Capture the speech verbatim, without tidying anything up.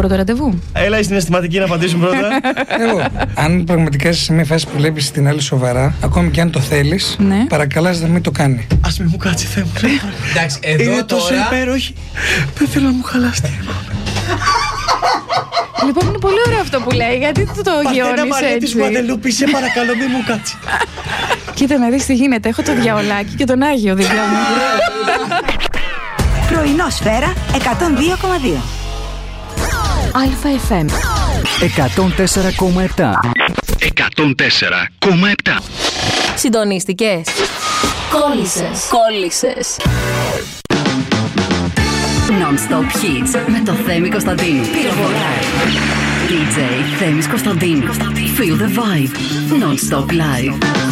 πρώτο ραντεβού? Έλα η συναισθηματική να απαντήσουν πρώτα. Εγώ. Αν πραγματικά είσαι σε μια φάση που βλέπεις την άλλη σοβαρά, ακόμη και αν το θέλεις, ναι. παρακαλάς να μην το κάνει. Ας μην μου κάτσει, Θεέ μου. Εντάξει, εδώ Είναι τώρα... τόσο υπέροχη. Δεν θέλω να μου χαλάσει την εικόνα. Λοιπόν, είναι πολύ ωραίο αυτό που λέει, γιατί το, το γιώνεις έτσι. της Γουαδελούπη, σε παρακαλώ μην μου κάτσει. Κοίτα να δεις τι γίνεται, έχω το διαολάκι και τον Άγιο δίπλα μου. Πρωινό Σφαίρα εκατόν δύο κόμμα δύο. Αλφα εφ εμ εκατόν τέσσερα κόμμα επτά. εκατόν τέσσερα κόμμα επτά. Συντονίστηκες? Κόλλησες. Κόλλησες. Non-stop hits με το Θέμη Κωνσταντίνου. Πυροβολάει. ντι τζέι Θέμης Κωνσταντίνου. Feel the vibe. Non-stop live.